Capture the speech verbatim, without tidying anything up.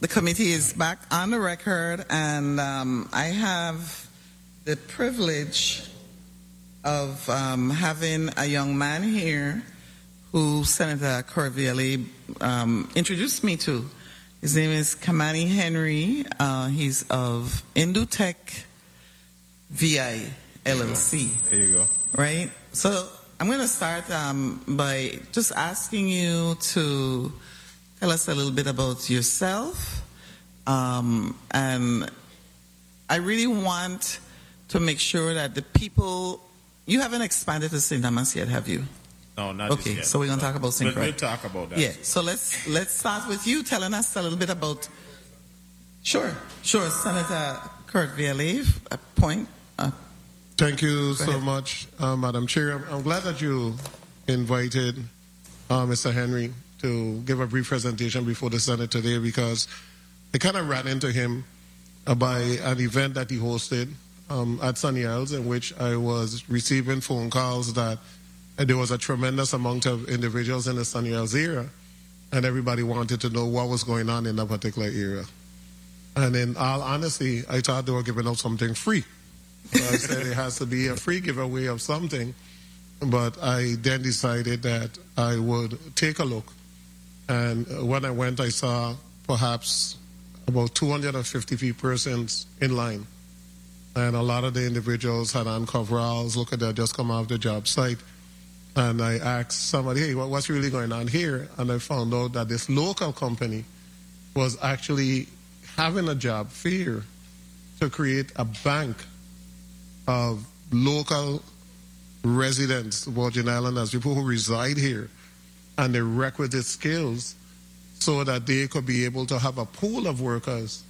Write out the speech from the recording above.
the committee is back on the record, and um, I have the privilege of um, having a young man here who Senator Kurvieli um, introduced me to. His name is Kamani Henry. Uh, he's of Indutech V I L L C. There you go. Right? So I'm going to start um, by just asking you to tell us a little bit about yourself. Um, and I really want to make sure that the people, you haven't expanded to Saint Thomas yet, have you? No, not okay, yet. So we're going to talk about Saint We'll, we'll talk about that. Yeah, so let's let's start with you telling us a little bit about, sure, sure, Senator Kurvieli, a point. Uh, Thank you so much, uh, Madam Chair. I'm, I'm glad that you invited uh, Mister Henry to give a brief presentation before the Senate today, because I kind of ran into him uh, by an event that he hosted um, at Sunny Isles, in which I was receiving phone calls that uh, there was a tremendous amount of individuals in the Sunny Isles area, and everybody wanted to know what was going on in that particular area. And in all honesty, I thought they were giving out something free. So I said it has to be a free giveaway of something. But I then decided that I would take a look. And when I went, I saw perhaps about two hundred fifty persons in line. And a lot of the individuals had on coveralls, look at that, just come off the job site. And I asked somebody, hey, what's really going on here? And I found out that this local company was actually having a job fair to create a bank of local residents, Virgin Islanders, people who reside here, and the requisite skills so that they could be able to have a pool of workers